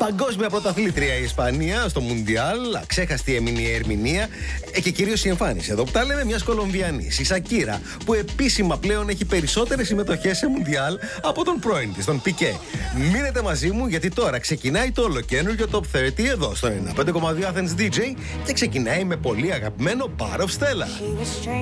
Παγκόσμια πρωταθλήτρια η Ισπανία στο Μουντιάλ. Αξέχαστη έμεινε η ερμηνεία και κυρίως η εμφάνιση. Εδώ που τα λέμε, μιας Κολομβιανής, η Σακύρα, που επίσημα πλέον έχει περισσότερες συμμετοχές σε Μουντιάλ από τον πρώην της, τον Πικέ. Μείνετε μαζί μου, γιατί τώρα ξεκινάει το ολοκαίνουργιο Top 30 εδώ στο 95,2 Athens DJ και ξεκινάει με πολύ αγαπημένο Part of Stella.